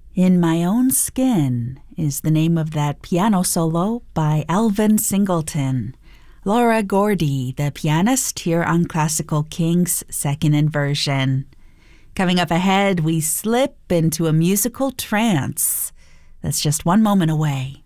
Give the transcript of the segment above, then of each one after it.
In My Own Skin is the name of that piano solo by Alvin Singleton. Laura Gordy, the pianist, here on Classical King's second inversion. Coming up ahead, we slip into a musical trance that's just one moment away.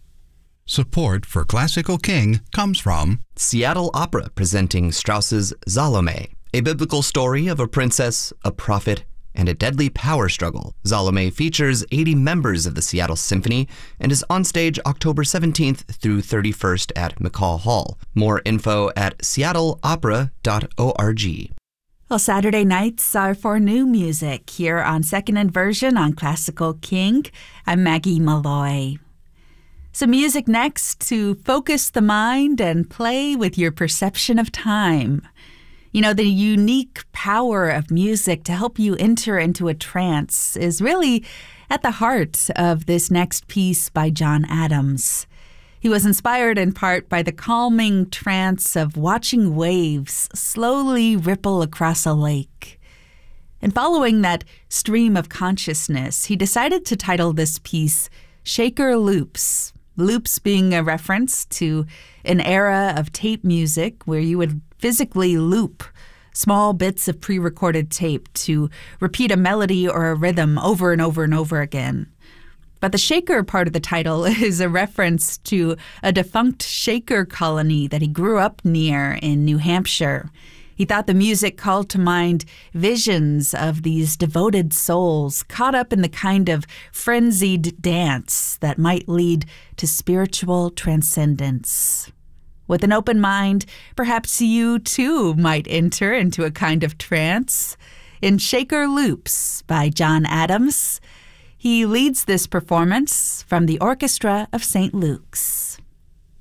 Support for Classical King comes from Seattle Opera presenting Strauss's Salome, a biblical story of a princess, a prophet, and a deadly power struggle. Salome features 80 members of the Seattle Symphony and is on stage October 17th through 31st at McCall Hall. More info at seattleopera.org. Well, Saturday nights are for new music here on Second Inversion on Classical King. I'm Maggie Malloy. Some music next to focus the mind and play with your perception of time. You know, the unique power of music to help you enter into a trance is really at the heart of this next piece by John Adams. He was inspired in part by the calming trance of watching waves slowly ripple across a lake. And following that stream of consciousness, he decided to title this piece Shaker Loops. Loops being a reference to an era of tape music where you would physically loop small bits of pre-recorded tape to repeat a melody or a rhythm over and over and over again. But the Shaker part of the title is a reference to a defunct Shaker colony that he grew up near in New Hampshire. He thought the music called to mind visions of these devoted souls caught up in the kind of frenzied dance that might lead to spiritual transcendence. With an open mind, perhaps you too might enter into a kind of trance. In Shaker Loops by John Adams, he leads this performance from the Orchestra of St. Luke's.